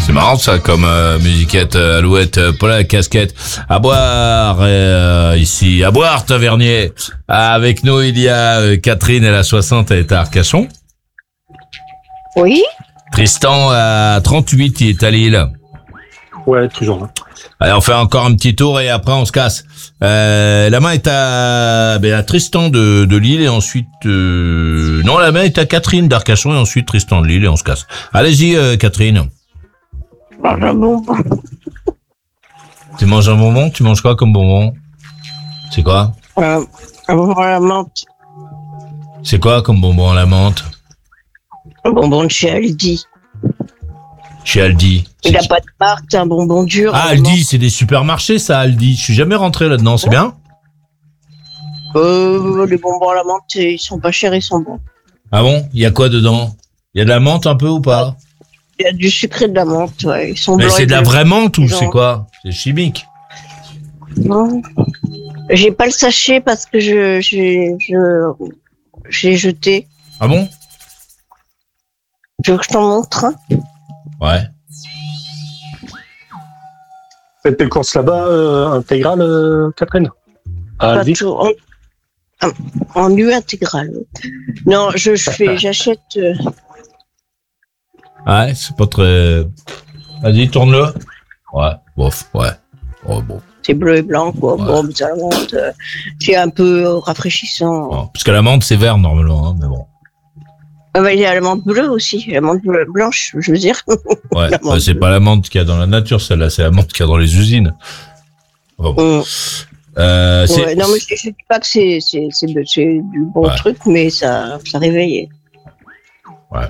C'est marrant ça comme musiquette Alouette, pas la casquette. À boire ici, à boire Tavernier. Avec nous il y a Catherine, elle a 60, elle est à Arcachon. Oui. Tristan a 38, il est à Lille. Ouais, toujours là. Allez, on fait encore un petit tour et après on se casse. La main est à Tristan de Lille et ensuite non, la main est à Catherine d'Arcachon et ensuite Tristan de Lille et on se casse. Allez-y Catherine. Mange un bonbon. Tu manges un bonbon? Tu manges quoi comme bonbon? C'est quoi? Un bonbon à la menthe. C'est quoi comme bonbon à la menthe? Un bonbon de chez Aldi. Chez Aldi. Il n'a pas de marque, c'est un bonbon dur. Ah, Aldi, c'est des supermarchés ça, Aldi. Je suis jamais rentré là-dedans, c'est bien? Les bonbons à la menthe, ils sont pas chers, ils sont bons. Ah bon? Il y a quoi dedans? Il y a de la menthe un peu ou pas? Il y a du sucre et de la menthe, ouais. Ils sont Mais blancs. c'est de la bleus. vraie menthe ou Genre. c'est quoi? C'est chimique. Non. J'ai pas le sachet parce que j'ai jeté. Ah bon? Tu veux que je t'en montre? Ouais. Faites tes courses là-bas, intégrales, Catherine? À Pas Aldi? tout. En nu intégral. Non, j'achète. Ouais, c'est pas très... Vas-y, tourne-le. Ouais, bof, ouais. Oh, bon. C'est bleu et blanc, quoi. Ouais. Bon, ça la menthe. C'est un peu rafraîchissant. Bon, parce que la menthe, c'est vert normalement, hein, mais bon. Ah bah, il y a la menthe bleue aussi, la menthe blanche, je veux dire. Ouais, La menthe c'est bleue. pas la menthe qu'il y a dans la nature, celle-là, c'est la menthe qu'il y a dans les usines. Enfin, bon. C'est... Ouais, non, mais je dis pas que c'est du bon Ouais. truc, mais ça réveille. Ouais.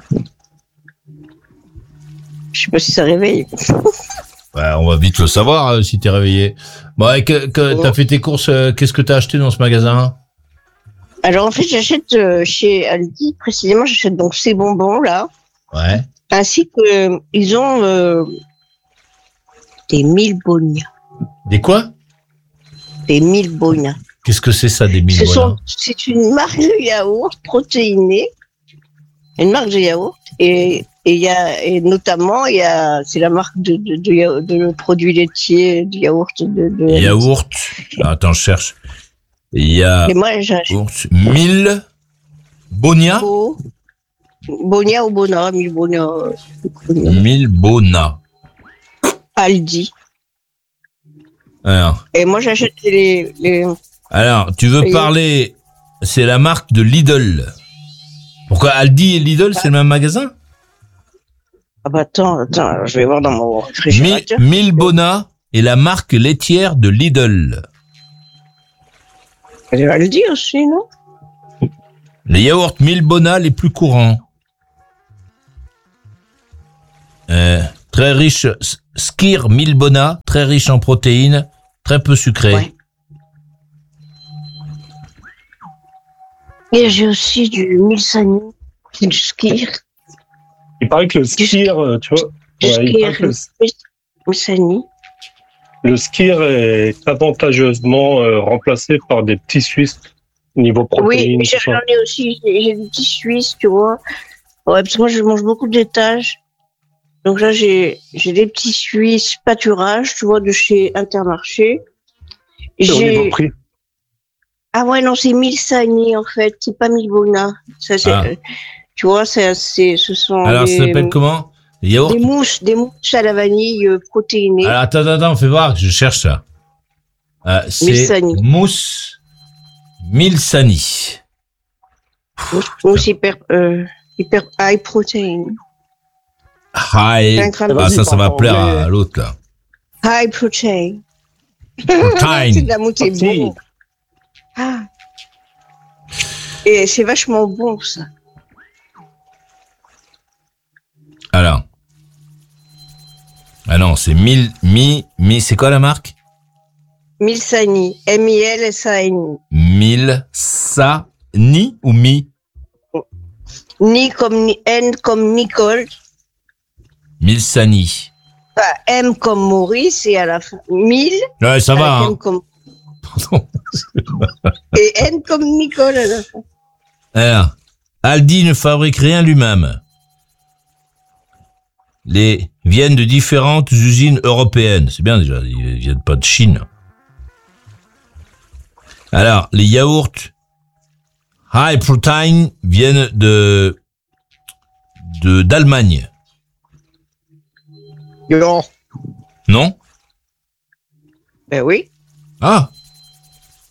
Je sais pas si ça réveille. Ouais, on va vite le savoir si t'es réveillé. Bon, et que t'as fait tes courses, qu'est-ce que t'as acheté dans ce magasin? Alors en fait, j'achète chez Aldi, précisément, j'achète donc ces bonbons là, Ouais. ainsi que ils ont des Milbonia. Des quoi? Des Milbonia. Qu'est-ce que c'est ça, des mille C'est une marque de yaourt protéiné, une marque de yaourt, et notamment c'est la marque de produits laitiers, du yaourt Yaourt. Attends, je cherche. Et moi j'achète Yaourt. 1000 Bonia. Bonia ou Bona, Milbonia. 1000 Bona. Aldi. Alors, Et moi j'achète alors, tu veux Et- parler, c'est la marque de Lidl. Pourquoi Aldi et Lidl, c'est le même magasin? Ah bah attends, je vais voir dans mon réfrigérateur. 1000 Bona est la marque laitière de Lidl. Elle va le dire aussi, non? Les yaourts 1000 Bona les plus courants. Très riche, Skir 1000 Bona, très riche en protéines, très peu sucré. Ouais. Et j'ai aussi du Milsani, du Skir. Il paraît que le skir, tu vois, Du ouais, il paraît Skir, que Milsani. le skir est avantageusement remplacé par des petits Suisses niveau Oui, protéines. mais tout j'en ça. ai aussi, j'ai des petits Suisses, tu vois. Ouais, parce que moi je mange beaucoup d'étages. Donc là j'ai des petits Suisses pâturage, tu vois, de chez Intermarché. Et au niveau prix. Ah ouais, non, c'est Milsani en fait, c'est pas Milbona. Ça, c'est, Ah. Tu vois, ce sont Alors, ça s'appelle comment? Les yaourts? des mousses à la vanille protéinées. Alors, attends, fais voir, je cherche ça. C'est Milsani. mousse Milsani. Mousse hyper high protein. High. Un gramme de- Ah, ça va pardon, plaire mais- à l'autre, là. High protein. C'est Protein. de la mousse, c'est Protein. bon. Ah. Et c'est vachement bon, ça. Alors. Ah non, c'est c'est quoi la marque? Milsani. M-I-L-S-A-N-I. Milsani ou mi? N comme Nicole. Milsani. Enfin, M comme Maurice et à la fin, 1000. Ouais, ça va, M hein. comme, Pardon. et N comme Nicole à la fin. Alors, Aldi ne fabrique rien lui-même. viennent de différentes usines européennes. C'est bien déjà, ils viennent pas de Chine. Alors, les yaourts high protein viennent d'Allemagne. Non. Non? Ben oui. Ah,